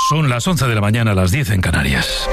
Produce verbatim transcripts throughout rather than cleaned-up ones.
Son las once de la mañana, las diez en Canarias.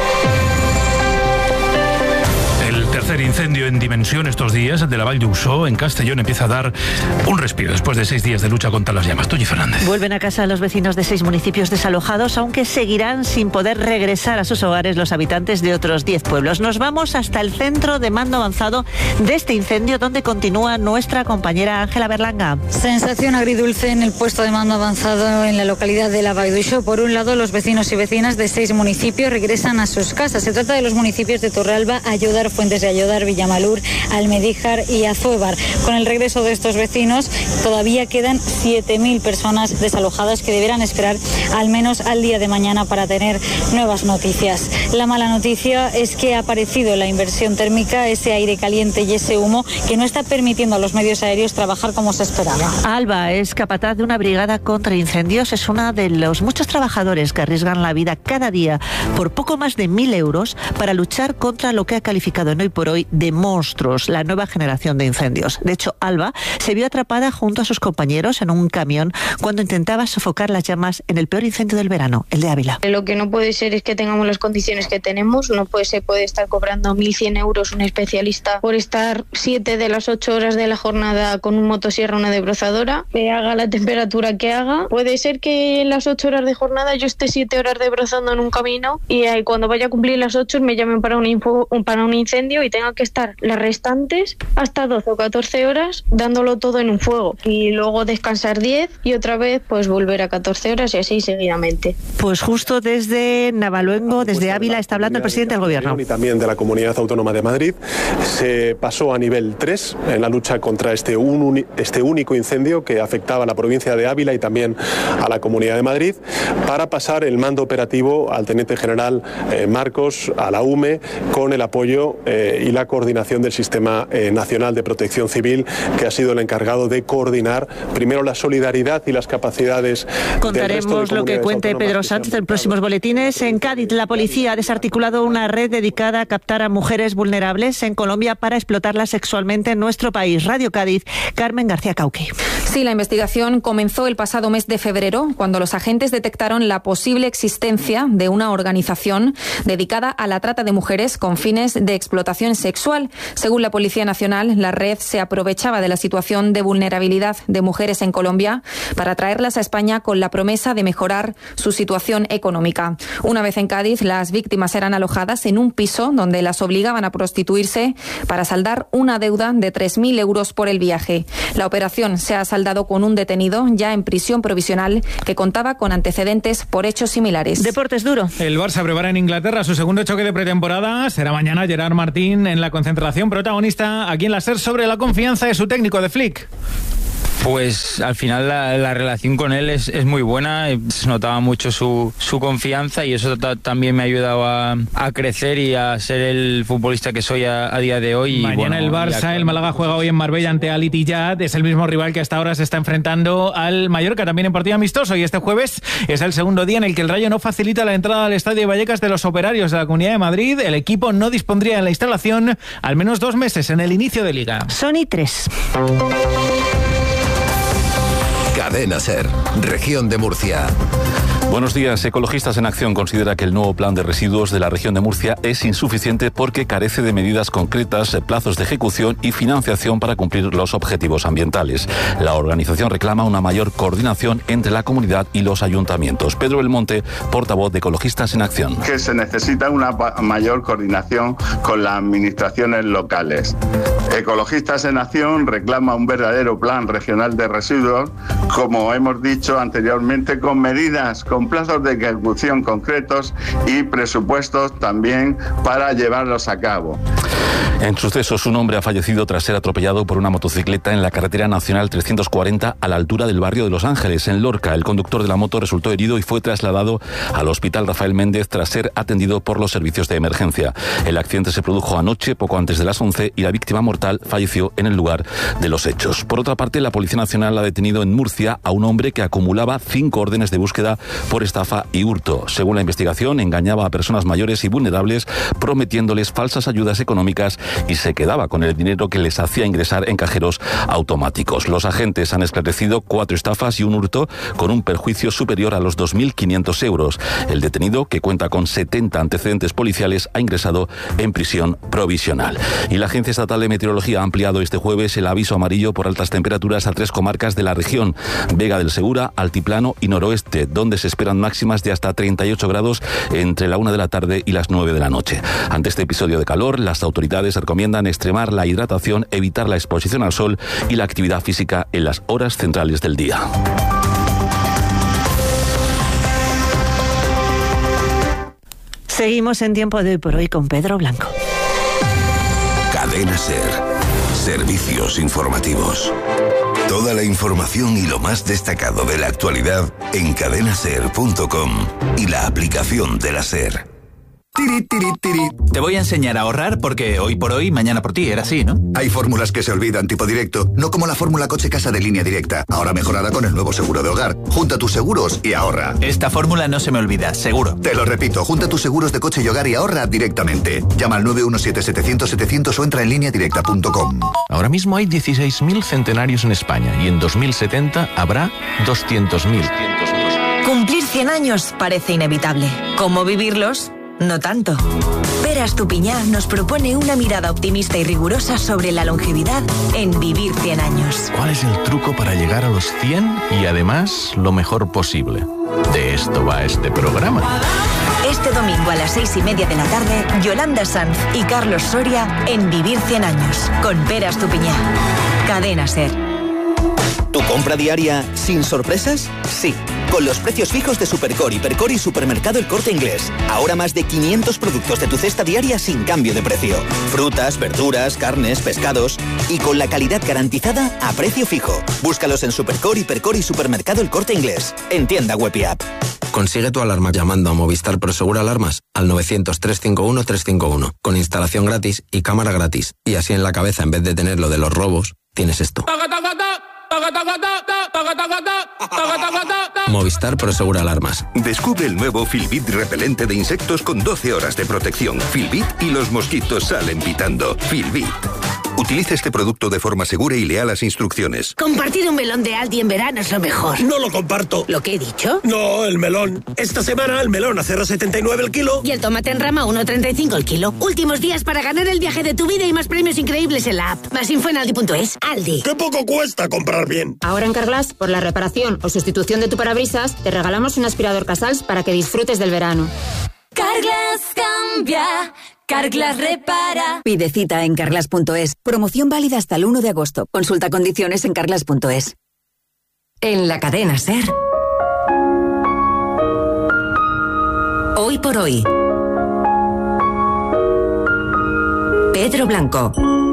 El tercer incendio en dimensión estos días, el de la Vall d'Uixó, en Castellón, empieza a dar un respiro después de seis días de lucha contra las llamas. Toñi Fernández. Vuelven a casa los vecinos de seis municipios desalojados, aunque seguirán sin poder regresar a sus hogares los habitantes de otros diez pueblos. Nos vamos hasta el centro de mando avanzado de este incendio, donde continúa nuestra compañera Ángela Berlanga. Sensación agridulce en el puesto de mando avanzado en la localidad de la Vall d'Uixó. Por un lado, los vecinos y vecinas de seis municipios regresan a sus casas. Se trata de los municipios de Torralba, Ayodar, Fuentes de Ayodar, Villamalur, Almedíjar y Azuévar. Con el regreso de estos vecinos, todavía quedan siete mil personas desalojadas que deberán esperar al menos al día de mañana para tener nuevas noticias. La mala noticia es que ha aparecido la inversión térmica, ese aire caliente y ese humo que no está permitiendo a los medios aéreos trabajar como se esperaba. Alba es capataz de una brigada contra incendios. Es una de los muchos trabajadores que arriesgan la vida cada día por poco más de mil euros para luchar contra lo que ha calificado en Hoy por Hoy de monstruos, la nueva generación de incendios. De hecho, Alba se vio atrapada junto a sus compañeros en un camión cuando intentaba sofocar las llamas en el peor incendio del verano, el de Ávila. Lo que no puede ser es que tengamos las condiciones que tenemos. No puede ser, puede estar cobrando mil cien euros un especialista por estar siete de las ocho horas de la jornada con un motosierra, una debrozadora, que haga la temperatura que haga. Puede ser que en las ocho horas de jornada yo esté siete horas debrozando en un camino y ahí cuando vaya a cumplir las ocho me llamen para un, info, para un incendio y tenga que estar las restantes hasta doce o catorce horas dándolo todo en un fuego y luego descansar diez y otra vez pues volver a catorce horas y así seguidamente. Pues justo desde Navaluengo, desde Ávila, está hablando el presidente del Gobierno. Y también de la Comunidad Autónoma de Madrid. Se pasó a nivel tres en la lucha contra este, un, este único incendio que afectaba a la provincia de Ávila y también a la Comunidad de Madrid, para pasar el mando operativo al teniente general eh, Marcos, a la U M E, con el apoyo eh, y la coordinación del Sistema eh, Nacional de Protección Civil, que ha sido el encargado de coordinar primero la solidaridad y las capacidades. Contaremos lo que cuente Pedro Sánchez en próximos boletines. En Cádiz, la policía ha desarticulado una red dedicada a captar a mujeres vulnerables en Colombia para explotarlas sexualmente en nuestro país. Radio Cádiz, Carmen García Cauqui. Sí, la investigación comenzó el pasado mes de febrero, cuando los agentes detectaron la posible existencia de una organización dedicada a la trata de mujeres con fines de explotación sexual. Según la Policía Nacional, la red se aprovechaba de la situación de vulnerabilidad de mujeres en Colombia para traerlas a España con la promesa de mejorar su situación económica. Una vez en Cádiz, las víctimas eran alojadas en un piso donde las obligaban a prostituirse para saldar una deuda de tres mil euros por el viaje. La operación se ha saldado con un detenido ya en prisión provisional que contaba con antecedentes por hechos similares. Deportes duro. El Barça prepara en Inglaterra su segundo choque de pretemporada. Será mañana. Gerard Martín en la concentración, protagonista aquí en la SER sobre la confianza de su técnico, de Flick. Pues al final la, la relación con él es, es muy buena, se notaba mucho su, su confianza y eso ta, también me ha ayudado a, a crecer y a ser el futbolista que soy a, a día de hoy. Mañana y bueno, el Barça, el Málaga juega hoy en Marbella ante Al Ittihad, es el mismo rival que hasta ahora se está enfrentando al Mallorca, también en partido amistoso, y este jueves es el segundo día en el que el Rayo no facilita la entrada al Estadio de Vallecas de los operarios de la Comunidad de Madrid. El equipo no dispondría en la instalación al menos dos meses en el inicio de Liga. Sony tres. Cadena SER, Región de Murcia. Buenos días. Ecologistas en Acción considera que el nuevo plan de residuos de la región de Murcia es insuficiente porque carece de medidas concretas, plazos de ejecución y financiación para cumplir los objetivos ambientales. La organización reclama una mayor coordinación entre la comunidad y los ayuntamientos. Pedro Belmonte, portavoz de Ecologistas en Acción. Que se necesita una mayor coordinación con las administraciones locales. Ecologistas en Acción reclama un verdadero plan regional de residuos, como hemos dicho anteriormente, con medidas, con plazos de ejecución concretos y presupuestos también para llevarlos a cabo. En sucesos, un hombre ha fallecido tras ser atropellado por una motocicleta en la carretera nacional trescientos cuarenta a la altura del barrio de Los Ángeles, en Lorca. El conductor de la moto resultó herido y fue trasladado al Hospital Rafael Méndez tras ser atendido por los servicios de emergencia. El accidente se produjo anoche, poco antes de las once, y la víctima mortal falleció en el lugar de los hechos. Por otra parte, la Policía Nacional ha detenido en Murcia a un hombre que acumulaba cinco órdenes de búsqueda por estafa y hurto. Según la investigación, engañaba a personas mayores y vulnerables, prometiéndoles falsas ayudas económicas y se quedaba con el dinero que les hacía ingresar en cajeros automáticos. Los agentes han esclarecido cuatro estafas y un hurto con un perjuicio superior a los dos mil quinientos euros. El detenido, que cuenta con setenta antecedentes policiales, ha ingresado en prisión provisional. Y la Agencia Estatal de Meteorología ha ampliado este jueves el aviso amarillo por altas temperaturas a tres comarcas de la región: Vega del Segura, Altiplano y Noroeste, donde se esperan máximas de hasta treinta y ocho grados entre la una de la tarde y las nueve de la noche. Ante este episodio de calor, las autoridades recomiendan extremar la hidratación, evitar la exposición al sol y la actividad física en las horas centrales del día. Seguimos en Tiempo de Hoy por Hoy con Pedro Blanco. Cadena SER. Servicios informativos. Toda la información y lo más destacado de la actualidad en cadena ser punto com y la aplicación de la SER. Tiri, tiri, tiri. Te voy a enseñar a ahorrar porque hoy por hoy, mañana por ti, era así, ¿no? Hay fórmulas que se olvidan, tipo directo, no como la fórmula coche-casa de Línea Directa, ahora mejorada con el nuevo seguro de hogar. Junta tus seguros y ahorra. Esta fórmula no se me olvida, seguro. Te lo repito, junta tus seguros de coche y hogar y ahorra directamente. Llama al nueve uno siete, setecientos, setecientos o entra en línea directa punto com. Ahora mismo hay dieciséis mil centenarios en España y en dos mil setenta habrá doscientos mil. Cumplir cien años parece inevitable. ¿Cómo vivirlos? No tanto. Pere Estupiñán nos propone una mirada optimista y rigurosa sobre la longevidad en Vivir cien años. ¿Cuál es el truco para llegar a los cien y además lo mejor posible? De esto va este programa. Este domingo a las seis y media de la tarde, Yolanda Sanz y Carlos Soria en Vivir cien años con Pere Estupiñán. Cadena SER. ¿Tu compra diaria sin sorpresas? Sí, con los precios fijos de Supercor, Hipercor y Supermercado El Corte Inglés. Ahora más de quinientos productos de tu cesta diaria sin cambio de precio. Frutas, verduras, carnes, pescados y con la calidad garantizada a precio fijo. Búscalos en Supercor, Hipercor y Supermercado El Corte Inglés. En tienda web y app. Consigue tu alarma llamando a Movistar Prosegur Alarmas al novecientos, trescientos cincuenta y uno, trescientos cincuenta y uno con instalación gratis y cámara gratis. Y así en la cabeza, en vez de tener lo de los robos, tienes esto. Movistar Prosegur Alarmas. Descubre el nuevo Filbit repelente de insectos con doce horas de protección. Filbit y los mosquitos salen pitando. Filbit. Utilice este producto de forma segura y lea las instrucciones. Compartir un melón de Aldi en verano es lo mejor. No lo comparto. ¿Lo que he dicho? No, el melón. Esta semana el melón a cero coma setenta y nueve el kilo. Y el tomate en rama a uno coma treinta y cinco el kilo. Últimos días para ganar el viaje de tu vida y más premios increíbles en la app. Más info en aldi punto es. Aldi. ¡Qué poco cuesta comprar bien! Ahora en Carglass, por la reparación o sustitución de tu parabrisas, te regalamos un aspirador Casals para que disfrutes del verano. Carglass cambia. Carglass repara. Pide cita en carglass punto es. Promoción válida hasta el uno de agosto. Consulta condiciones en carglass punto es. En la cadena SER. Hoy por hoy. Pedro Blanco.